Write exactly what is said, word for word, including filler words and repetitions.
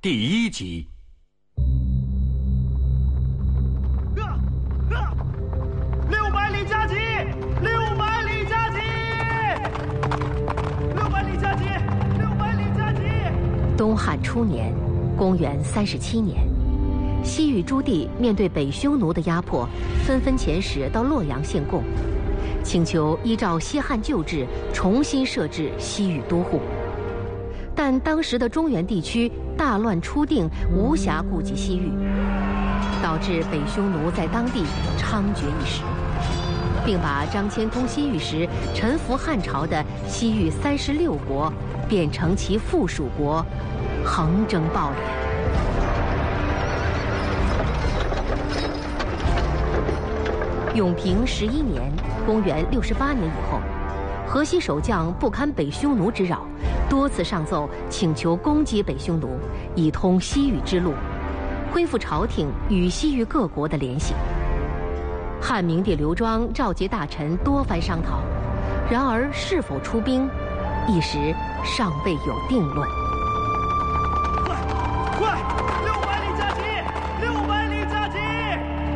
第一集。 六百里加急！六百里加急！六百里加急！六百里加急！ 东汉初年，公元三十七年，西域诸地面对北匈奴的压迫，纷纷遣使到洛阳献贡，请求依照西汉旧制重新设置西域都护。但当时的中原地区大乱初定，无暇顾及西域，导致北匈奴在当地猖獗一时，并把张骞通西域时臣服汉朝的西域三十六国变成其附属国，横征暴敛。永平十一年，公元六十八年以后，河西守将不堪北匈奴之扰，多次上奏请求攻击北匈奴，以通西域之路，恢复朝廷与西域各国的联系。汉明帝刘庄召集大臣多番商讨，然而是否出兵，一时尚未有定论。